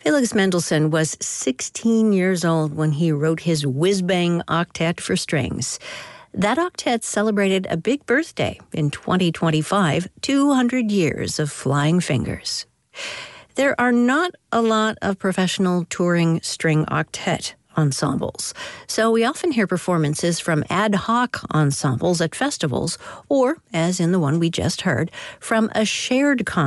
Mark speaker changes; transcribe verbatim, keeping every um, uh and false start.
Speaker 1: Felix Mendelssohn was sixteen years old when he wrote his Whiz-Bang Octet for Strings. That octet celebrated a big birthday in twenty twenty-five, two hundred years of flying fingers. There are not a lot of professional touring string octet ensembles, so we often hear performances from ad hoc ensembles at festivals, or, as in the one we just heard, from a shared concert